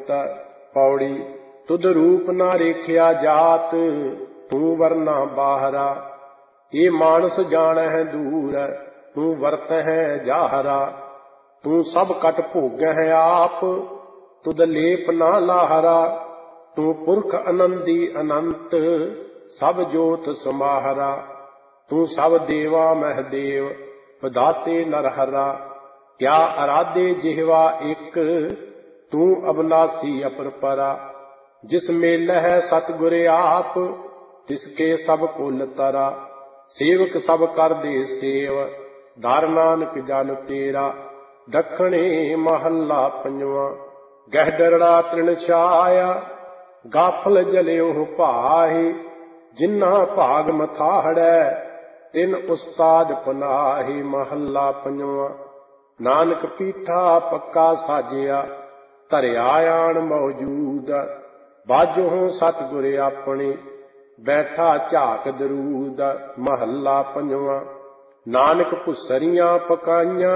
नित। पौड़ी तुद रूप ना रेखिया जात, तू वरना बाहरा। ये मानस जान है दूर, तू वर्त है जाहरा। तू सब कट भोग है आप, तुद लेप ना लाहरा। तू पुरख आनंदी अनंत, सब जोत समाहरा। तू सब देवा महदेव, विधाते नरहरा। क्या आराधे जिहवा एक, तू अविनाशी अपरपरा। जिस मेल है सतगुर आप, तिसके सब कुल तरा। सेवक सब कर दे सेव, धर नानक जन तेरा। दखणे महला पंजवा। गहडरड़ा तृण छाया, गाफल जलियो भाहि। जिन्ना भाग मथाहड़ै, तिन उस्ताद पनाहि। महला पंजवा। नानक पीठा पक्का साजिया, धरिया आन मौजूद। बाजों सतगुर अपने, बैठा झाक दरूद। महला पंजवा। नानक भुसरियां पकाइयां,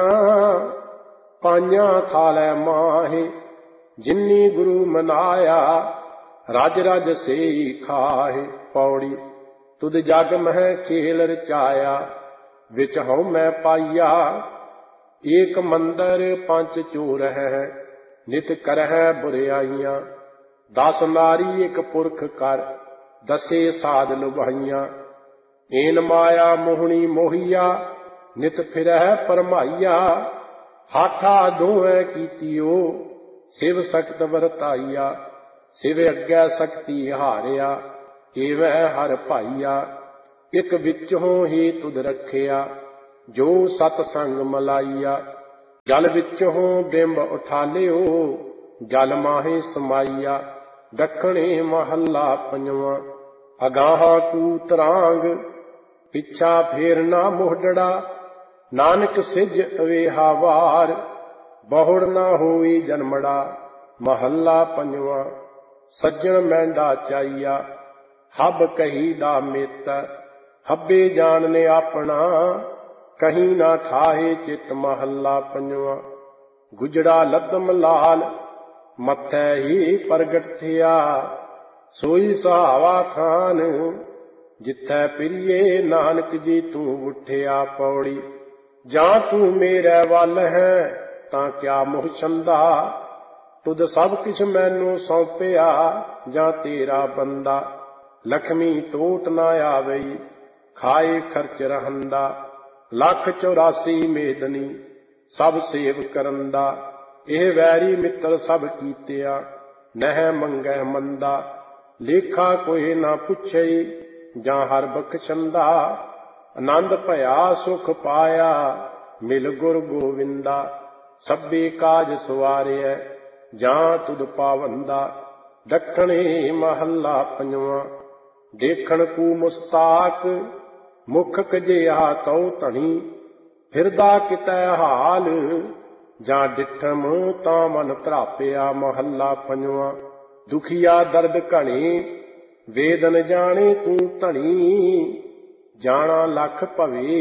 पाइयां थालै माहे। जिन्नी गुरु मनाया, रज रज सेई खाहे। पौड़ी तुद जग मह खेल रचाया, विच हऊँ मैं पाइया। एक मंदर पंच चोर है, नित करह बुराइयां। 10 नारी एक पुरख कर, दसे साध लुभाइयां। एन माया मोहनी मोहिया, नित फिरह परमाइया। हाठा दोहै कीतियो, शिव सख्त वरताइया। शिव अग्गै शक्ति हारिया, एवै हर भाइया। एक विचों ही तुद रखिया, जो सतसंग मलाइया। जल विचों बिंब उठालियो, जल माहे समाइया। दखणे महला पंजवा। अगाहा कूतरांग, पिछा फेरना मोहडड़ा। नानक सिज अवेहा वार, बहुड़ ना होई जन्मड़ा। महला पंजवा। सज्जन मैंडा चाइया, हब कही दा मित। हब्बे जानने अपना, कहीं ना ठाहे चित। महला पंजवा। गुजड़ा लदम लाल, मत्थै ही प्रगट थिया। सोई सहावा खान, जिथै प्रिये नानक जी तू उठिया। पौड़ी जां तू मेरे वल है, तां क्या मोह छंदा। तुद सब किछ मैनू सौंपिया, जां तेरा बंदा। लक्ष्मी टोट ना आवई, खाए खर्च रहंदा। 184 मेदनी, सब सेव करंदा। ਇਹ ਵੈਰੀ ਮਿੱਤਰ ਸਭ ਕੀਤਿਆ, ਨਹਿ ਮੰਗੈ ਮੰਦਾ। ਲੇਖਾ ਕੋਇ ਨਾ ਪੁੱਛਈ, ਜਾਂ ਹਰ ਬਖਸ਼ੰਦਾ। ਆਨੰਦ ਭਇਆ ਸੁਖ ਪਾਇਆ, ਮਿਲ ਗੁਰ ਗੋਵਿੰਦਾ। ਸਭੇ ਕਾਜ ਸਵਾਰਿਐ, ਜਾਂ ਤੁਧ ਪਾਵੰਦਾ। ਦੱਖਣੇ ਮਹੱਲਾ ਪੰਜਵਾ। ਦੇਖਣ ਕੂ ਮੁਸਤਾਕ, ਮੁਖ ਕਜਿਆ ਤਉ ਧਣੀ। ਫਿਰਦਾ ਕਿਤੈ ਹਾਲ, ਜਾਂ ਡਿਠਮ ਤਾਂ ਮਨ ਧਰਾਪਿਆ। ਮਹੱਲਾ ਪੰਜਵਾ। ਦੁਖੀਆ ਦਰਦ ਘਣੇ, ਵੇਦਨ ਜਾਣੇ ਤੂੰ ਧਣੀ। ਜਾਣਾ ਲੱਖ ਭਵੇ,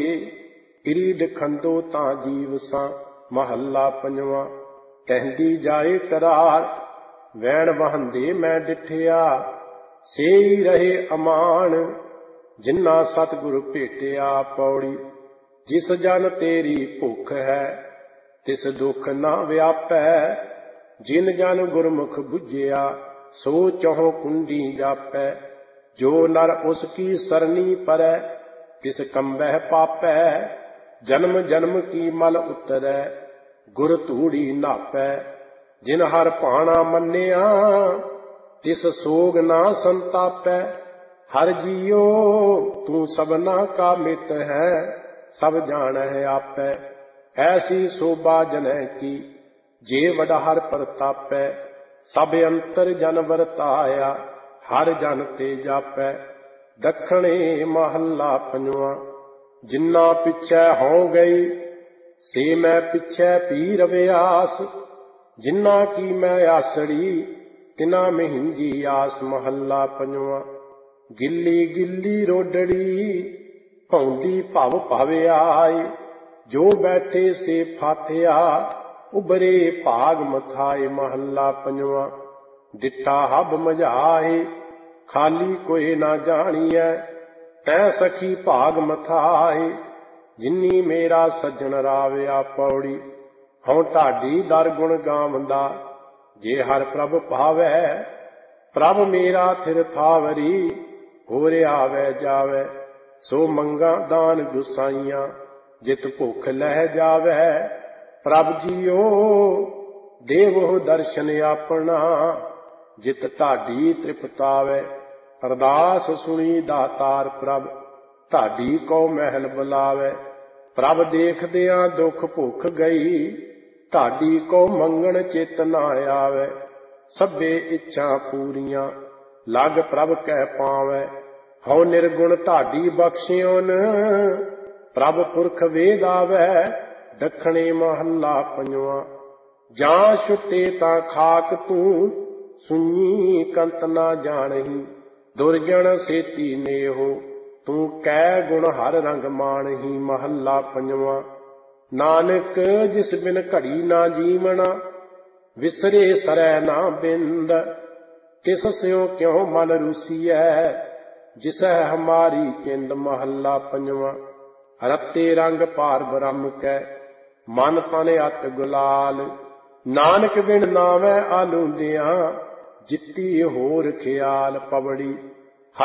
ਇਰੀ ਖੰਦੋ ਤਾਂ ਜੀਵ ਸਾਂ। ਮਹੱਲਾ ਪੰਜਵਾ। ਕਹਿੰਦੀ ਜਾਏ ਕਰਾਰ, ਵੈਣ ਵਹੰਦੇ ਮੈਂ ਡਿਠਿਆ। ਸੇਈ ਰਹੇ ਅਮਾਨ, ਜਿਨ੍ਹਾਂ ਸਤਿਗੁਰ ਭੇਟਿਆ। ਪੌੜੀ ਜਿਸ ਜਨ ਤੇਰੀ ਭੁੱਖ ਹੈ, ਤਿਸ ਦੁੱਖ ਨਾ ਵਿਆਪੈ। ਜਿਨ ਜਨ ਗੁਰਮੁਖ ਬੁਝਿਆ, ਸੋ ਚਹੁ ਕੁੰਡੀ ਜਾਪੈ। ਜੋ ਨਰ ਉਸ ਕੀ ਸਰਨੀ ਪਰੈ, ਤਿਸ ਕੰਬਹਿ ਪਾਪੈ। ਜਨਮ ਜਨਮ ਕੀ ਮਲ ਉਤਰੈ, ਗੁਰ ਧੂੜੀ ਨਾਪੈ। ਜਿਨ ਹਰ ਭਾਣਾ ਮੰਨਿਆ, ਤਿਸ ਸੋਗ ਨਾ ਸੰਤਾਪੈ। ਹਰ ਜੀਓ ਤੂੰ ਸਭਨਾ ਕਾ ਮਿਤ ਹੈ, ਸਭ ਜਾਣੈ ਆਪੈ। ਐਸੀ ਸੋਭਾ ਜਨੈ ਕੀ, ਜੇ ਵਡਾ ਹਰ ਪ੍ਰਤਾਪੈ। ਸਭ ਅੰਤਰ ਜਨ ਵਰਤਾਇਆ, ਹਰ ਜਨ ਤੇ ਜਾਪੈ। ਦੱਖਣੇ ਮਹੱਲਾ ਪੰਜਵਾ। ਜਿੰਨਾ ਪਿਛੈ ਹੋ ਗਈ, ਸੇ ਮੈਂ ਪਿਛੈ ਪੀ ਰਵਿਆਸ। ਜਿੰਨਾ ਕੀ ਮੈਂ ਆਸੜੀ, ਤਿਨਾ ਮਹਿੰਜੀ ਆਸ। ਮਹੱਲਾ ਪੰਜਵਾ। ਗਿੱਲੀ ਗਿੱਲੀ ਰੋਡੜੀ, ਭੌਂਦੀ ਭਵ ਭਵ ਆਏ। ਜੋ ਬੈਠੇ ਸੇ ਫਾਥਿਆ, ਉਬਰੇ ਭਾਗ ਮਥਾਏ। ਮਹੱਲਾ ਪੰਜਵਾ। दिता हब मझाए खाली कोई ना जानिए तै सखी भाग मथाए जिन्नी मेरा सज्जन राविया पौड़ी हूँ ढाडी दर गुण गावंदा जे हर प्रभ भावै प्रभ मेरा थिर थावरी होर आवे जावे सो मंगा दान गुसाइयां जित भुख लह जावे प्रभ जीओ देवो दर्शन अपना जित ढाडी तृप्तावे अरदास सुनी दातार प्रभ ढाडी को महल बुलावे प्रभ देखदियां दुख भुख गई ढाडी को मंगण चित ना आवे सभे इच्छा पूरियां लग प्रभ कह पावे हौ निर्गुण ढाडी बख्शियोन प्रभ पुरख वेद आवे दखणे महला पंजवा जां छुटे तां खाक तू सुनी कंत ना जानही दुर्जन सेती नेहो तू कै गुण हर रंग मानही महला पंजवा नानक जिस बिन घड़ी ना जीवना विसरे सरै ना बिंद तिस स्यों क्यों मन रूसिया जिसै हमारी किंद महला पंजवा रत्ते रंग पार ब्रह्म कै मन तन अत गुलाल नानक बिन नावै आलूंदियां जित्ती होर ख्याल पवड़ी